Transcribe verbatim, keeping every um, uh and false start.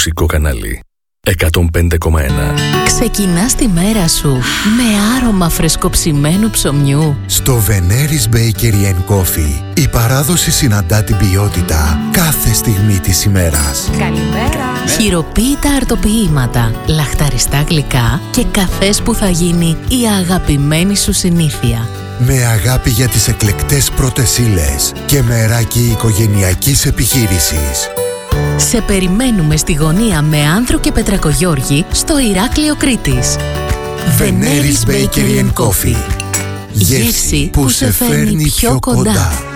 μουσικό κανάλι εκατόν πέντε κόμμα ένα. Ξεκινάς τη μέρα σου με άρωμα φρεσκοψημένου ψωμιού. Στο Veneris Bakery and Coffee η παράδοση συναντά την ποιότητα κάθε στιγμή της ημέρας. Καλημέρα! Χειροποίητα αρτοποιήματα, λαχταριστά γλυκά και καφές που θα γίνει η αγαπημένη σου συνήθεια. Με αγάπη για τις εκλεκτές πρώτες ύλες και μεράκι οικογενειακής επιχείρησης. Σε περιμένουμε στη γωνία με Άνδρο και Πετρακογιώργη στο Ηράκλειο Κρήτης. Veneris Bakery and Coffee. Γεύση που σε φέρνει πιο κοντά.